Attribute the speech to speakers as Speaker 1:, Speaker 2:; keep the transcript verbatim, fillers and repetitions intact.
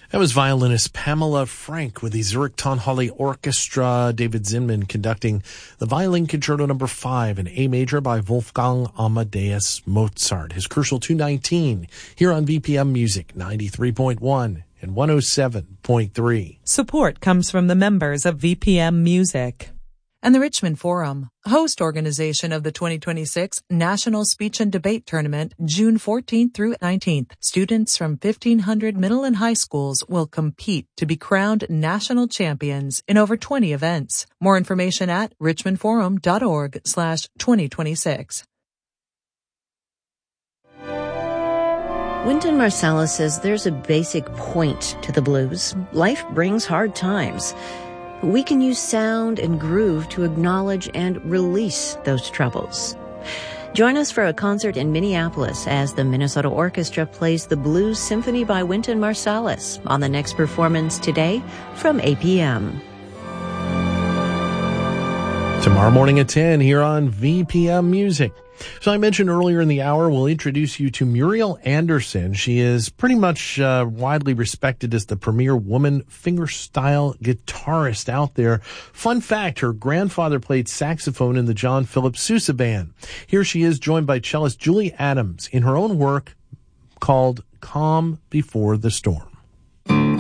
Speaker 1: That was violinist Pamela Frank with the Zurich Tonhalle Orchestra, David Zinman conducting the Violin Concerto number five in A major by Wolfgang Amadeus Mozart. His Crucial two nineteen here on V P M Music ninety-three point one and one oh seven point three.
Speaker 2: Support comes from the members of V P M Music. And the Richmond Forum, host organization of the twenty twenty-six National Speech and Debate Tournament, June fourteenth through nineteenth. Students from fifteen hundred middle and high schools will compete to be crowned national champions in over twenty events. More information at richmondforum.org slash 2026.
Speaker 3: Wynton Marsalis says there's a basic point to the blues. Life brings hard times. We can use sound and groove to acknowledge and release those troubles. Join us for a concert in Minneapolis as the Minnesota Orchestra plays the Blues Symphony by Wynton Marsalis on the next performance today from eight p.m.
Speaker 1: Tomorrow morning at ten here on V P M Music. So I mentioned earlier in the hour, we'll introduce you to Muriel Anderson. She is pretty much uh, widely respected as the premier woman fingerstyle guitarist out there. Fun fact, her grandfather played saxophone in the John Philip Sousa Band. Here she is joined by cellist Julie Adams in her own work called Calm Before the Storm.